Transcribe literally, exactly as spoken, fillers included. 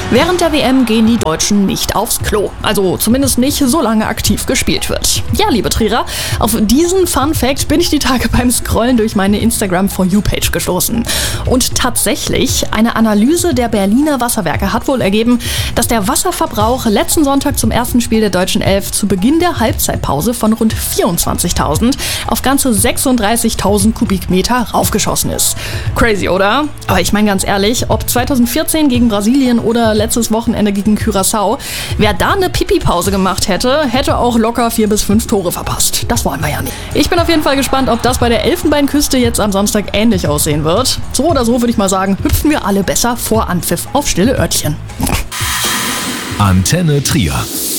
Während der W M gehen die Deutschen nicht aufs Klo. Also zumindest nicht, solange aktiv gespielt wird. Ja, liebe Trierer, auf diesen Fun Fact bin ich die Tage beim Scrollen durch meine Instagram For You-Page gestoßen. Und tatsächlich, eine Analyse der Berliner Wasserwerke hat wohl ergeben, dass der Wasserverbrauch letzten Sonntag zum ersten Spiel der deutschen Elf zu Beginn der Halbzeitpause von rund vierundzwanzigtausend auf ganze sechsunddreißigtausend Kubikmeter raufgeschossen ist. Crazy, oder? Aber ich meine ganz ehrlich, ob zweitausendvierzehn gegen Brasilien oder letztes Wochenende gegen Curaçao, wer da eine Pipi-Pause gemacht hätte, hätte auch locker vier bis fünf Tore verpasst. Das wollen wir ja nicht. Ich bin auf jeden Fall gespannt, ob das bei der Elfenbeinküste jetzt am Samstag ähnlich aussehen wird. So oder so würde ich mal sagen, hüpfen wir alle besser vor Anpfiff auf stille Örtchen. Antenne Trier.